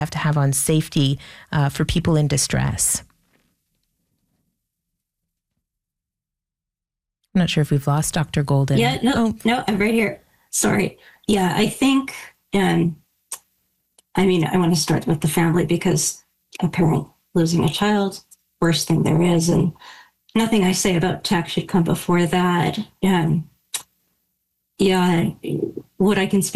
to have on safety for people in distress. I'm not sure if we've lost Dr. Golden. Yeah, no, I'm right here. Sorry. Yeah, I think, I want to start with the family, because a parent losing a child, worst thing there is, and nothing I say about tax should come before that. Yeah, what I can speak